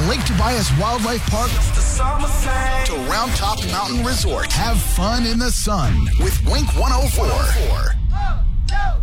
Lake Tobias Wildlife Park to Round Top Mountain Resort. Have fun in the sun with Wink 104.